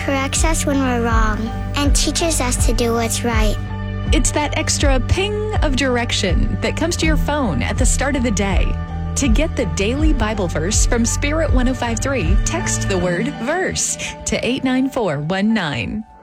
corrects us when we're wrong, and teaches us to do what's right. It's that extra ping of direction that comes to your phone at the start of the day. To get the daily Bible verse from Spirit 105.3, text the word VERSE to 89419.